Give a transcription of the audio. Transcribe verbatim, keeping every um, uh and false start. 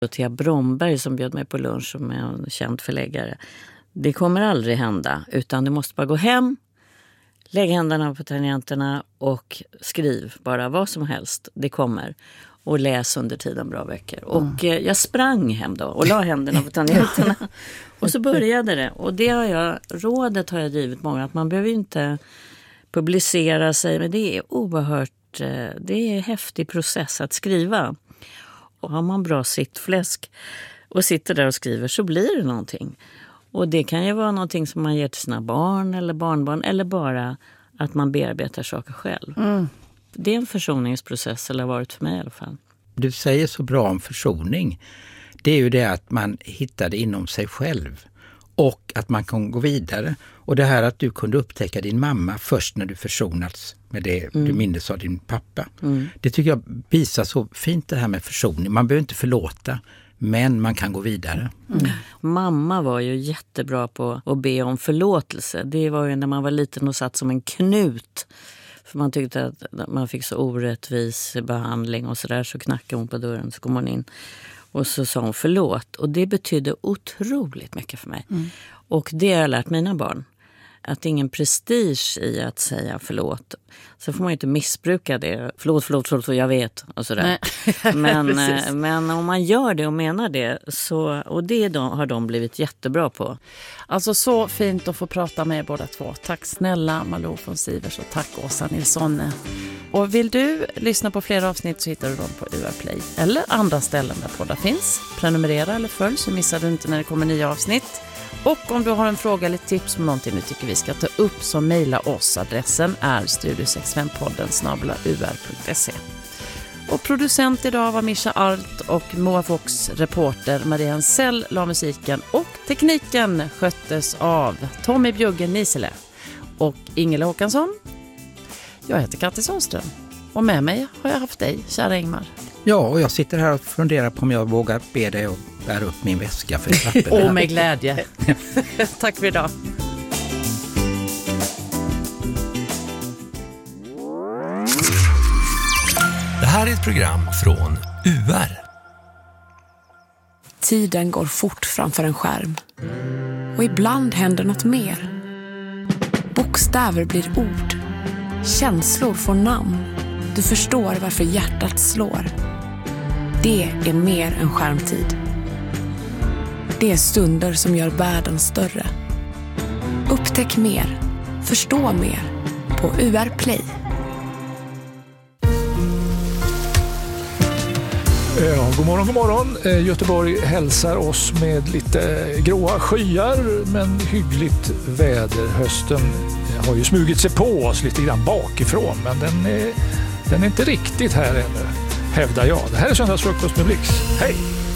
Och Thea Bromberg som bjöd mig på lunch som är en känd förläggare. Det kommer aldrig hända, utan du måste bara gå hem, lägg händerna på tangenterna och skriv bara vad som helst. Det kommer. Och läs under tiden bra böcker. Och mm. eh, jag sprang hem då och la händerna på tangenterna. Och så började det. Och det har jag, rådet har jag givit många, att man behöver inte publicera sig. Men det är oerhört, eh, det är en häftig process att skriva. Och har man bra sittfläsk och sitter där och skriver så blir det någonting. Och det kan ju vara någonting som man ger till sina barn eller barnbarn. Eller bara att man bearbetar saker själv. Mm. Det är en försoningsprocess, eller har varit för mig i alla fall. Du säger så bra om försoning. Det är ju det att man hittar det inom sig själv. Och att man kan gå vidare. Och det här att du kunde upptäcka din mamma först när du försonats med det mm. du minns av din pappa. Mm. Det tycker jag visar så fint, det här med försoning. Man behöver inte förlåta, men man kan gå vidare. Mm. Mamma var ju jättebra på att be om förlåtelse. Det var ju när man var liten och satt som en knut. För man tyckte att man fick så orättvis behandling och sådär, så knackade hon på dörren, så kom hon in. Och så sa hon förlåt. Och det betydde otroligt mycket för mig. Mm. Och det har jag lärt mina barn. Att det är ingen prestige i att säga förlåt. Så får man ju inte missbruka det. Förlåt, förlåt, förlåt, jag vet. Och sådär. men, men om man gör det och menar det. Så, och det de, har de blivit jättebra på. Alltså så fint att få prata med er båda två. Tack snälla Malou von Sivers och tack Åsa Nilsson. Och vill du lyssna på fler avsnitt så hittar du dem på U R Play. Eller andra ställen där poddar finns. Prenumerera eller följ så missar du inte när det kommer nya avsnitt. Och om du har en fråga eller tips om någonting du tycker vi ska ta upp så mejla oss. Adressen är studio sextiofem podden snabel-a u r punkt se. Och producent idag var Mischa Arlt och Moa Fox reporter Maria Ansell la musiken och tekniken sköttes av Tommy Bjuggen Nisele och Ingela Håkansson. Jag heter Kattis Sundström och med mig har jag haft dig, kära Ingmar. Ja, och jag sitter här och funderar på om jag vågar be dig att bära upp min väska för trappen. Åh, med glädje. Tack för idag. Det här är ett program från U R. Tiden går fort framför en skärm. Och ibland händer något mer. Bokstäver blir ord. Känslor får namn. Du förstår varför hjärtat slår. Det är mer än skärmtid. Det är stunder som gör världen större. Upptäck mer. Förstå mer. På U R Play. Ja, god morgon, god morgon. Göteborg hälsar oss med lite gråa skyar men hyggligt väder. Hösten har ju smugit sig på oss lite grann bakifrån, men den är, den är inte riktigt här ännu, hävdar jag. Det här är Söndagsfrukost med Blix. Hej!